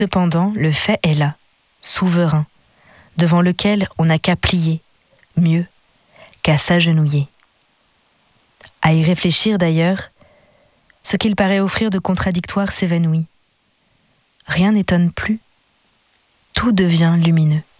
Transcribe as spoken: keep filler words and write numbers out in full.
Cependant, le fait est là, souverain, devant lequel on n'a qu'à plier, mieux, qu'à s'agenouiller. À y réfléchir d'ailleurs, ce qu'il paraît offrir de contradictoire s'évanouit. Rien n'étonne plus, tout devient lumineux.